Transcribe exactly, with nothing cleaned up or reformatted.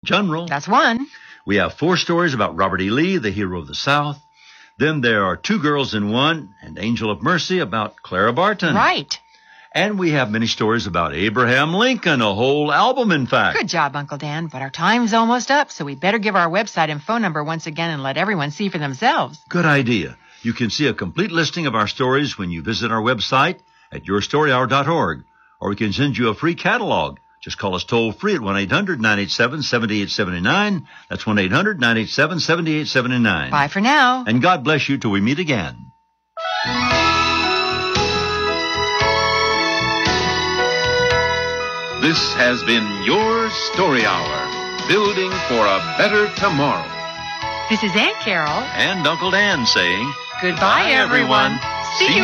General. That's one. We have four stories about Robert E. Lee, the hero of the South. Then there are Two Girls in One and Angel of Mercy about Clara Barton. Right. And we have many stories about Abraham Lincoln, a whole album, in fact. Good job, Uncle Dan, but our time's almost up, so we better give our website and phone number once again and let everyone see for themselves. Good idea. You can see a complete listing of our stories when you visit our website at your story hour dot org, or we can send you a free catalog. Just call us toll-free at one eight hundred nine eight seven seven eight seven nine. That's one eight hundred nine eight seven seven eight seven nine. Bye for now. And God bless you till we meet again. This has been Your Story Hour, building for a better tomorrow. This is Aunt Carol. And Uncle Dan saying, Goodbye, everyone. See you.